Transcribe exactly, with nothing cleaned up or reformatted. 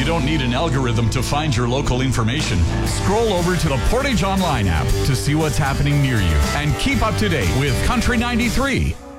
don't need an algorithm to find your local information. Scroll over to the Portage Online app to see what's happening near you and keep up to date with Country ninety-three.